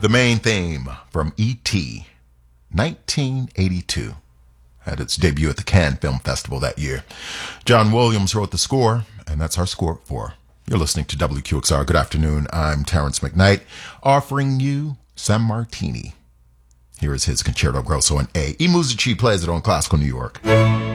The main theme from E.T., 1982, had its debut at the Cannes Film Festival that year. John Williams wrote the score, and that's our score for. You're listening to WQXR. Good afternoon. I'm Terrence McKnight, offering you San Martini. Here is his Concerto Grosso in A. E. Musici plays it on Classical New York.